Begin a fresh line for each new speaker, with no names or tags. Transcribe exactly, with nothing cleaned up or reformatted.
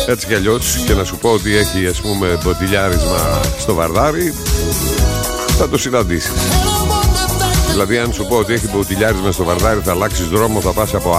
Έτσι κι αλλιώς, και να σου πω ότι έχει, ας πούμε, μποτιλιάρισμα στο Βαρδάρι, θα το συναντήσεις. Δηλαδή αν σου πω ότι έχει μποτιλιάρισμα στο Βαρδάρι, θα αλλάξεις δρόμο, θα πας από